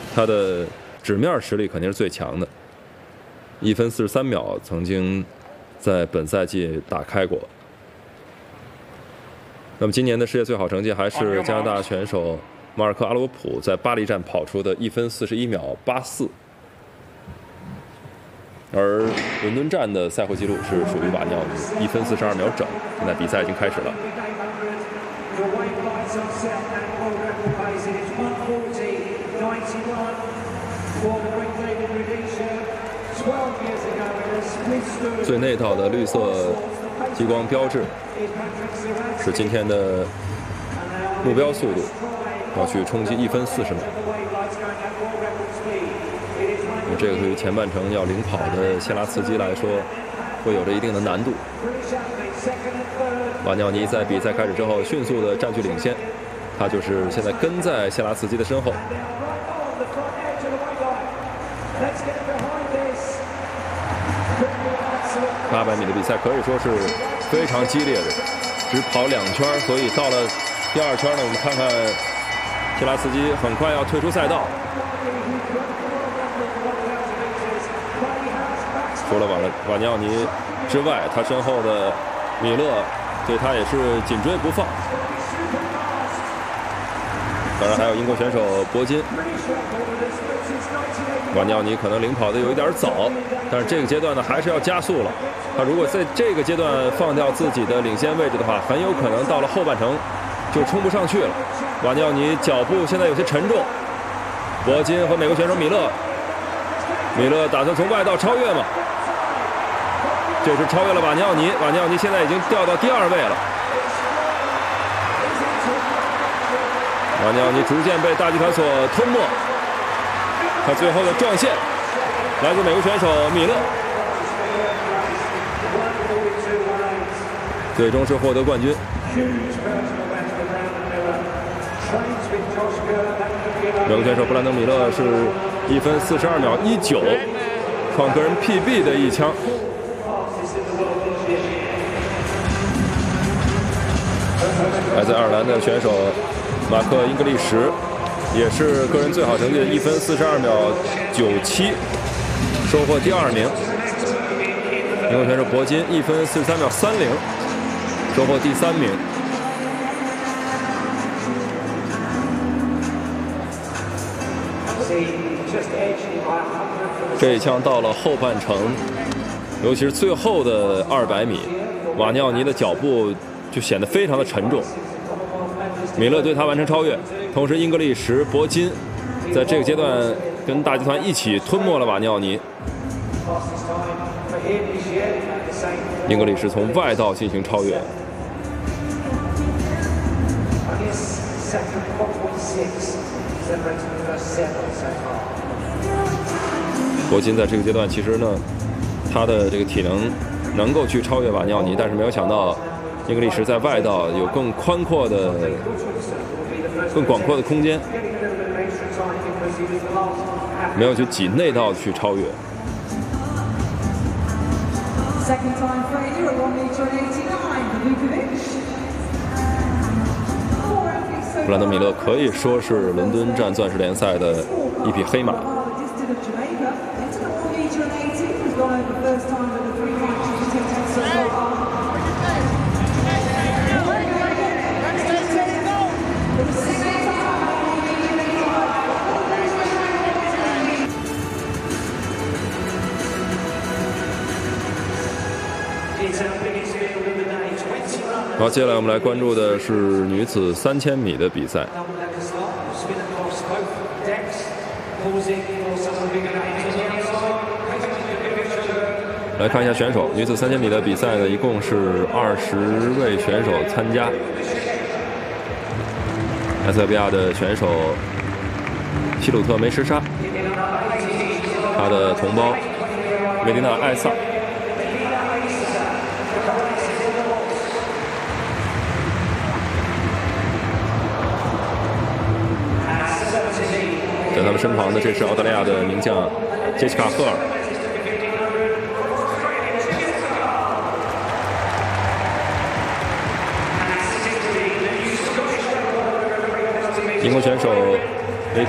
他的纸面实力肯定是最强的，1分43秒曾经在本赛季打开过。那么今年的世界最好成绩还是加拿大选手马尔科·阿罗普在巴黎站跑出的1分41秒84，而伦敦站的赛会纪录是属于瓦尼奥尼1分42秒整。现在比赛已经开始了。最内道的绿色激光标志是今天的目标速度，要去冲击1分40秒。这个对于前半程要领跑的谢拉茨基来说，会有着一定的难度。瓦尼奥尼在比赛开始之后迅速的占据领先，他就是现在跟在谢拉茨基的身后。800米的比赛可以说是非常激烈的，只跑2圈，所以到了第2圈呢，我们看看谢拉茨基很快要退出赛道。除了瓦尼奥尼之外，他身后的米勒对他也是紧追不放。当然还有英国选手博金。瓦尼奥尼可能领跑的有一点早，但是这个阶段呢还是要加速了。他如果在这个阶段放掉自己的领先位置的话，很有可能到了后半程就冲不上去了。瓦尼奥尼脚步现在有些沉重，博金和美国选手米勒打算从外道超越吗？这是超越了瓦尼奥尼，瓦尼奥尼现在已经掉到第2位了。瓦尼奥尼逐渐被大集团所吞没。他最后的撞线来自美国选手米勒，最终是获得冠军。美国选手布兰登·米勒是1分42秒19，创个人 PB 的一枪。来自爱尔兰的选手马克·英格利什。也是个人最好成绩的1分42秒97，收获第2名。英国选手博金1分43秒30，收获第3名。这一枪到了后半程，尤其是最后的200米，瓦尼奥尼的脚步就显得非常的沉重。米勒对他完成超越，同时英格利什、博金在这个阶段跟大集团一起吞没了瓦尼奥尼。英格利什从外道进行超越。博金在这个阶段其实呢，他的这个体能够去超越瓦尼奥尼，但是没有想到英格利什在外道有更广阔的空间，没有去挤内道去超越。布兰登·米勒可以说是伦敦站钻石联赛的一匹黑马。好，接下来我们来关注的是女子3000米的比赛。来看一下选手，女子3000米的比赛呢，一共是20位选手参加。埃塞俄比亚的选手希鲁特梅什沙，他的同胞梅迪娜艾萨。在他们身旁的，这是澳大利亚的名将杰西卡·赫尔。英国选手